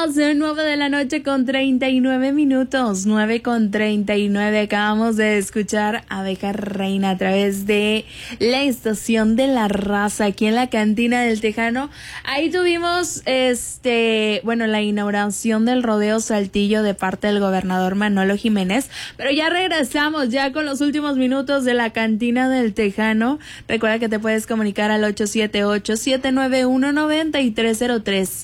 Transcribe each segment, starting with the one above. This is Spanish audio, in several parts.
9 de la noche con 39 minutos, 9 con 39. Acabamos de escuchar Abeja Reina a través de la estación de La Raza aquí en la Cantina del Tejano. Ahí tuvimos la inauguración del rodeo Saltillo de parte del gobernador Manolo Jiménez, pero ya regresamos ya con los últimos minutos de la Cantina del Tejano. Recuerda que te puedes comunicar al 878-791-9303,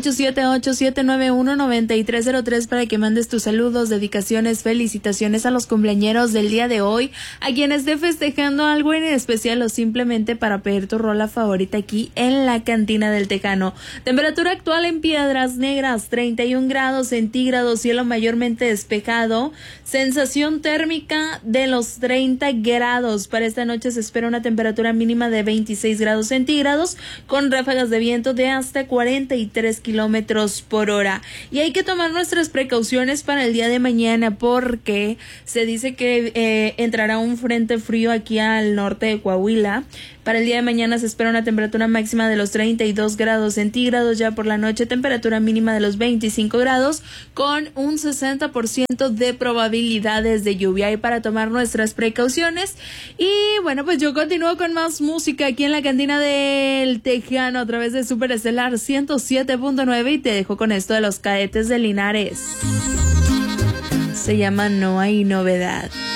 878-791-9303 para que mandes tus saludos, dedicaciones, felicitaciones a los cumpleañeros del día de hoy, a quien esté festejando algo en especial o simplemente para pedir tu rola favorita aquí en la Cantina del Tejano. Temperatura actual en Piedras Negras, 31 grados centígrados, cielo mayormente despejado, sensación térmica de los 30 grados. Para esta noche se espera una temperatura mínima de 26 grados centígrados con ráfagas de viento de hasta 43 kilómetros por hora. Y hay que tomar nuestras precauciones para el día de mañana porque se dice que entrará un frente frío aquí al norte de Coahuila. Para el día de mañana se espera una temperatura máxima de los 32 grados centígrados, ya por la noche temperatura mínima de los 25 grados con un 60% de probabilidades de lluvia, y para tomar nuestras precauciones. Y bueno, pues yo continúo con más música aquí en la Cantina del Tejano a través de Super Estelar 107.9 y te dejo con esto de los Cadetes de Linares. Se llama No Hay Novedad.